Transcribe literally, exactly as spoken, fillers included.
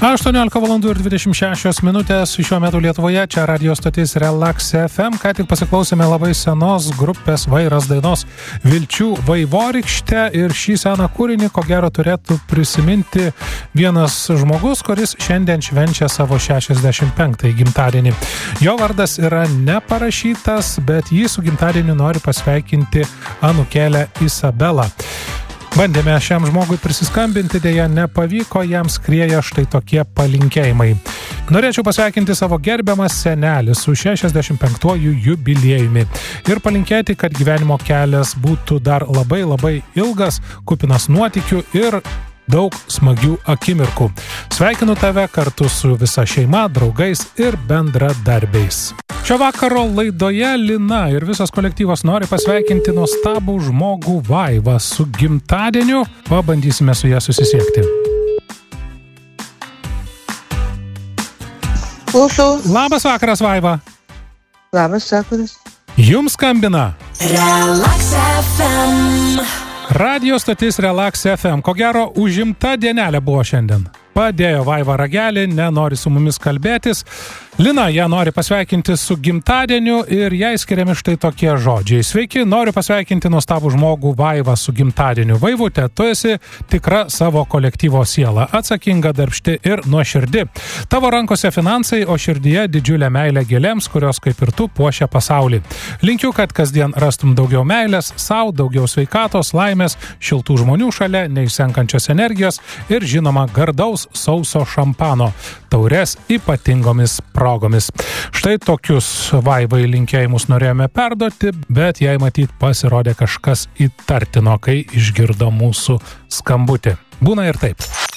aštuoniolika valandų ir dvidešimt šešios minutės šiuo metu Lietuvoje, čia radio stotis Relax F M. Ką tik pasiklausėme labai senos grupės Vairas dainos Vilčių vaivorykštė ir šį seną kūrinį, ko gero, turėtų prisiminti vienas žmogus, kuris šiandien švenčia savo šešiasdešimt penktąjį gimtadienį. Jo vardas yra neparašytas, bet jį su gimtadieniu nori pasveikinti anūkėlė Isabela. Bandėme šiam žmogui prisiskambinti, dėja nepavyko, jam skrieja štai tokie palinkėjimai. Norėčiau pasveikinti savo gerbiamą senelį su šešiasdešimt penktuoju jubiliejumi ir palinkėti, kad gyvenimo kelias būtų dar labai labai ilgas, kupinas nuotykių ir daug smagių akimirkų. Sveikinu tave kartu su visa šeima, draugais ir bendradarbiais. Šio vakaro laidoje Lina ir visas kolektyvas nori pasveikinti nuostabų žmogų Vaivą su gimtadieniu. Pabandysime su ją susisiekti. Klausau. Labas vakaras, Vaiva. Labas vakaras. Jums skambina Relax F M. Radio stotis Relax F M. Ko gero, užimta dienelė buvo šiandien. Padėjo Vaiva ragelį, nenori su mumis kalbėtis. Lina ją nori pasveikinti su gimtadieniu ir jai skiriami štai tokie žodžiai. Sveiki, noriu pasveikinti nuostabų žmogų Vaivą su gimtadieniu. Vaivutė, tu esi tikra savo kolektyvo siela, atsakinga, darbšti ir nuoširdi. Tavo rankose finansai, o širdyje didžiulė meilė gėlėms, kurios kaip ir tu puošia pasaulį. Linkiu, kad kasdien rastum daugiau meilės, sau daugiau sveikatos, laimės, šiltų žmonių šalia, neišsenkančios energijos ir žinoma gardaus sauso šampano taures ypatingomis progomis. Štai tokius Vaivai linkėjimus norėjome perduoti, bet jai matyt pasirodė kažkas įtartino, kai išgirdo mūsų skambutį. Būna ir taip.